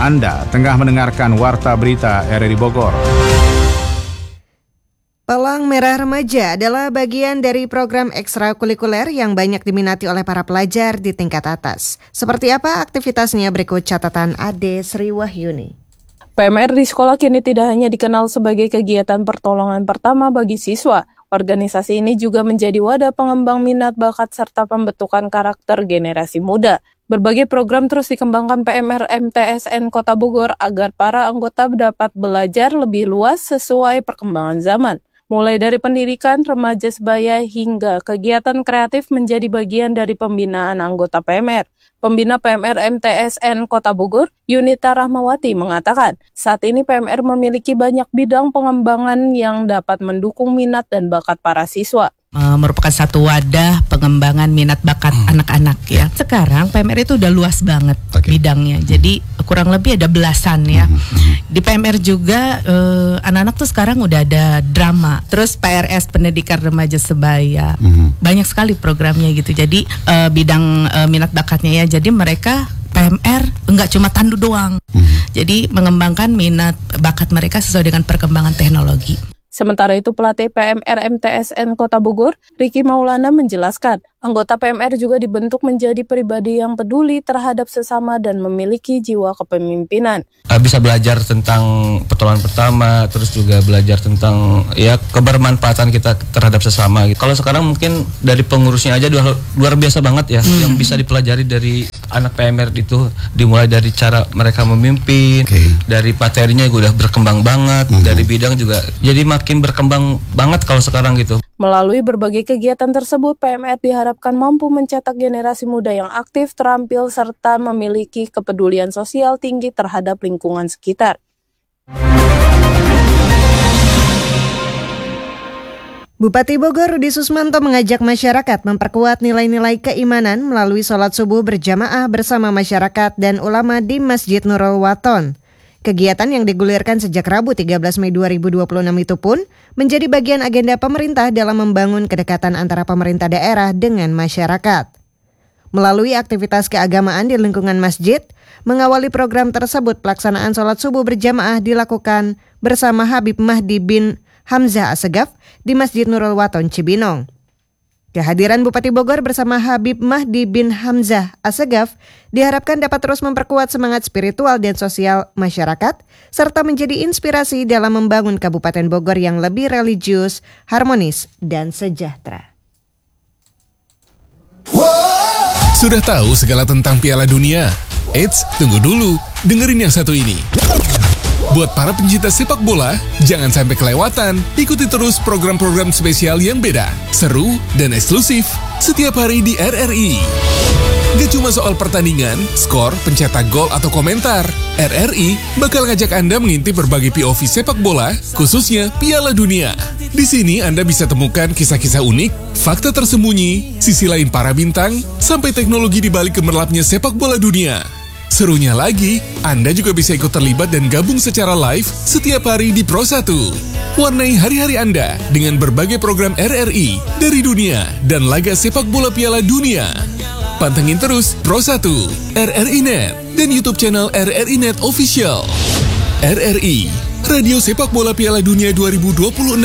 Anda tengah mendengarkan Warta Berita RRI Bogor. Palang Merah Remaja adalah bagian dari program ekstrakurikuler yang banyak diminati oleh para pelajar di tingkat atas. Seperti apa aktivitasnya, berikut catatan Ade Sri Wahyuni. PMR di sekolah kini tidak hanya dikenal sebagai kegiatan pertolongan pertama bagi siswa. Organisasi ini juga menjadi wadah pengembang minat bakat serta pembentukan karakter generasi muda. Berbagai program terus dikembangkan PMR MTSN Kota Bogor agar para anggota dapat belajar lebih luas sesuai perkembangan zaman. Mulai dari pendidikan, remaja sebaya hingga kegiatan kreatif menjadi bagian dari pembinaan anggota PMR. Pembina PMR MTSN Kota Bogor, Yunita Rahmawati, mengatakan saat ini PMR memiliki banyak bidang pengembangan yang dapat mendukung minat dan bakat para siswa. Merupakan satu wadah pengembangan minat bakat anak-anak ya. Sekarang PMR itu udah luas banget bidangnya. Jadi kurang lebih ada belasan ya. Di PMR juga anak-anak tuh sekarang udah ada drama. Terus PRS Pendidikan Remaja Sebaya. Banyak sekali programnya gitu. Jadi bidang minat bakatnya ya. Jadi mereka PMR enggak cuma tandu doang. Jadi mengembangkan minat bakat mereka sesuai dengan perkembangan teknologi. Sementara itu, pelatih PMR MTSN Kota Bogor, Riki Maulana, menjelaskan, anggota PMR juga dibentuk menjadi pribadi yang peduli terhadap sesama dan memiliki jiwa kepemimpinan. Bisa belajar tentang pertolongan pertama, terus juga belajar tentang ya kebermanfaatan kita terhadap sesama. Kalau sekarang mungkin dari pengurusnya aja luar biasa banget ya, yang bisa dipelajari dari anak PMR itu, dimulai dari cara mereka memimpin, dari materinya juga udah berkembang banget, dari bidang juga. Jadi makin berkembang banget kalau sekarang gitu. Melalui berbagai kegiatan tersebut, PMR diharapkan mampu mencetak generasi muda yang aktif, terampil, serta memiliki kepedulian sosial tinggi terhadap lingkungan sekitar. Bupati Bogor Rudi Susmanto mengajak masyarakat memperkuat nilai-nilai keimanan melalui sholat subuh berjamaah bersama masyarakat dan ulama di Masjid Nurul Waton. Kegiatan yang digulirkan sejak Rabu 13 Mei 2026 itu pun menjadi bagian agenda pemerintah dalam membangun kedekatan antara pemerintah daerah dengan masyarakat. Melalui aktivitas keagamaan di lingkungan masjid, mengawali program tersebut pelaksanaan sholat subuh berjamaah dilakukan bersama Habib Mahdi bin Hamzah Assegaf di Masjid Nurul Waton Cibinong. Kehadiran Bupati Bogor bersama Habib Mahdi bin Hamzah Assegaf diharapkan dapat terus memperkuat semangat spiritual dan sosial masyarakat, serta menjadi inspirasi dalam membangun Kabupaten Bogor yang lebih religius, harmonis, dan sejahtera. Sudah tahu segala tentang Piala Dunia? Eits, tunggu dulu, dengerin yang satu ini. Buat para pencinta sepak bola, jangan sampai kelewatan. Ikuti terus program-program spesial yang beda, seru, dan eksklusif setiap hari di RRI. Gak cuma soal pertandingan, skor, pencetak gol, atau komentar. RRI bakal ngajak Anda mengintip berbagai POV sepak bola, khususnya Piala Dunia. Di sini Anda bisa temukan kisah-kisah unik, fakta tersembunyi, sisi lain para bintang, sampai teknologi di balik gemerlapnya sepak bola dunia. Serunya lagi, Anda juga bisa ikut terlibat dan gabung secara live setiap hari di Pro 1. Warnai hari-hari Anda dengan berbagai program RRI dari dunia dan laga sepak bola Piala Dunia. Pantengin terus Pro 1, RRI Net, dan YouTube channel RRI Net Official. RRI, Radio Sepak Bola Piala Dunia 2026